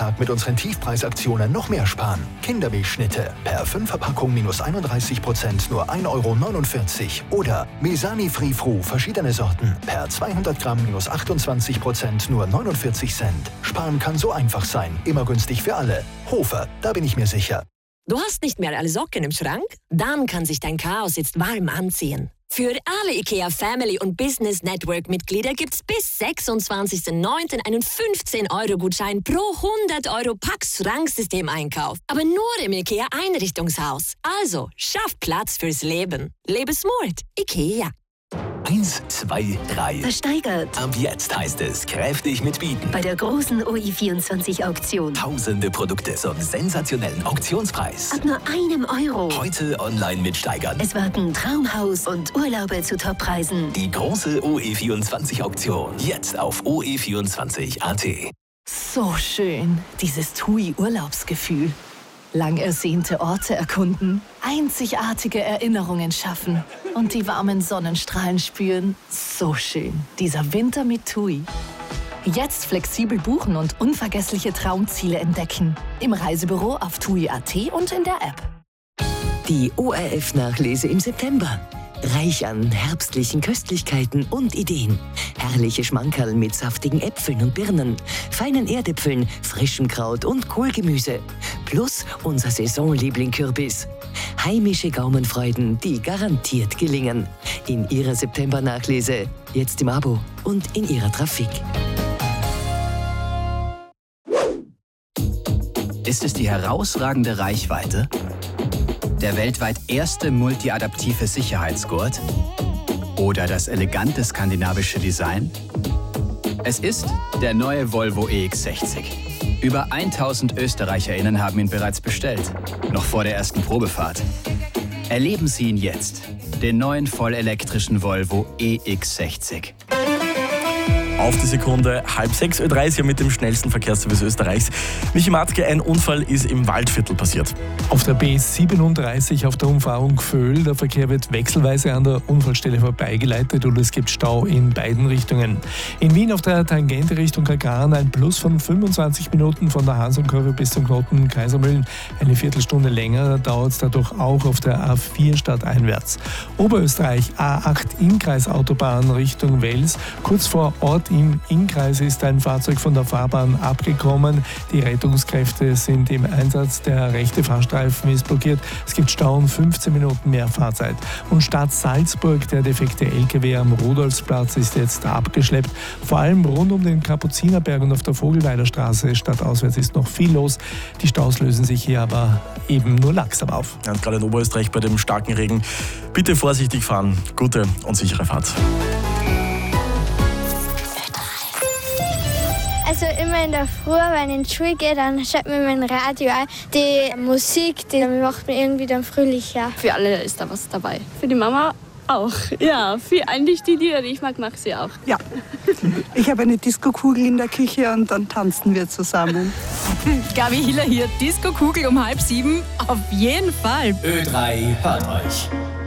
Tag mit unseren Tiefpreisaktionen noch mehr sparen. Kindermilchschnitte per 5er-Packung minus 31%, nur 1,49 €. Oder Mesani Free Fru, verschiedene Sorten, per 200 Gramm minus 28%, nur 49 Cent. Sparen kann so einfach sein, immer günstig für alle. Hofer, da bin ich mir sicher. Du hast nicht mehr alle Socken im Schrank? Dann kann sich dein Chaos jetzt warm anziehen. Für alle IKEA Family und Business Network Mitglieder gibt's bis 26.09. einen 15-Euro-Gutschein pro 100 € Pax-Schranksystem-Einkauf. Aber nur im IKEA Einrichtungshaus. Also, schaff Platz fürs Leben. Lebe smart. IKEA. 1, 2, 3. Versteigert. Ab jetzt heißt es kräftig mitbieten. Bei der großen OI24-Auktion. Tausende Produkte zum sensationellen Auktionspreis. Ab nur €1. Heute online mitsteigern. Es warten Traumhaus und Urlaube zu Toppreisen. Die große OE24-Auktion. Jetzt auf OE24.at. So schön, dieses TUI-Urlaubsgefühl. Lang ersehnte Orte erkunden, einzigartige Erinnerungen schaffen und die warmen Sonnenstrahlen spüren. So schön, dieser Winter mit TUI. Jetzt flexibel buchen und unvergessliche Traumziele entdecken. Im Reisebüro auf TUI.at und in der App. Die ORF-Nachlese im September. Reich an herbstlichen Köstlichkeiten und Ideen. Herrliche Schmankerl mit saftigen Äpfeln und Birnen, feinen Erdäpfeln, frischem Kraut und Kohlgemüse. Plus unser Saisonliebling Kürbis. Heimische Gaumenfreuden, die garantiert gelingen. In Ihrer September-Nachlese, jetzt im Abo und in Ihrer Trafik. Ist es die herausragende Reichweite? Der weltweit erste multiadaptive Sicherheitsgurt? Oder das elegante skandinavische Design? Es ist der neue Volvo EX60. Über 1000 ÖsterreicherInnen haben ihn bereits bestellt, noch vor der ersten Probefahrt. Erleben Sie ihn jetzt, den neuen vollelektrischen Volvo EX60. Auf die Sekunde 5:30 Uhr mit dem schnellsten Verkehrsservice Österreichs. Michi Matzke, ein Unfall ist im Waldviertel passiert. Auf der B37 auf der Umfahrung Vöhl. Der Verkehr wird wechselweise an der Unfallstelle vorbeigeleitet und es gibt Stau in beiden Richtungen. In Wien auf der Tangente Richtung Kagran ein Plus von 25 Minuten von der Hansumkurve bis zum Knoten Kaisermühlen. Eine Viertelstunde länger dauert es dadurch auch auf der A4 stadteinwärts. Oberösterreich A8 Innkreisautobahn Richtung Wels. Kurz vor Ort im Innkreis ist ein Fahrzeug von der Fahrbahn abgekommen. Die Rettungskräfte sind im Einsatz. Der rechte Fahrstreifen ist blockiert. Es gibt Stau und 15 Minuten mehr Fahrzeit. Und Stadt Salzburg, der defekte LKW am Rudolfsplatz ist jetzt abgeschleppt. Vor allem rund um den Kapuzinerberg und auf der Vogelweider Straße stadtauswärts ist noch viel los. Die Staus lösen sich hier aber eben nur langsam auf. Ja, und gerade in Oberösterreich bei dem starken Regen. Bitte vorsichtig fahren. Gute und sichere Fahrt. Also immer in der Früh, wenn ich in die Schule gehe, dann schaut mir mein Radio an. Die Musik, die macht mich irgendwie dann fröhlicher. Für alle ist da was dabei. Für die Mama auch. Ja, für eigentlich die Lieder, die ich mag sie auch. Ja, ich habe eine Diskokugel in der Küche und dann tanzen wir zusammen. Gabi Hiller hier, Diskokugel um 6:30. Auf jeden Fall. Ö3 hört euch.